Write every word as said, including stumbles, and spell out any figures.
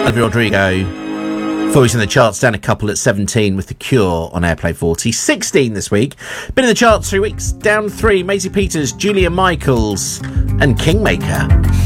Olivia Rodrigo falls in the charts, down a couple at seventeen with The Cure on Airplay forty. sixteen this week. Been in the charts three weeks, down three. Maisie Peters, Julia Michaels and Kingmaker.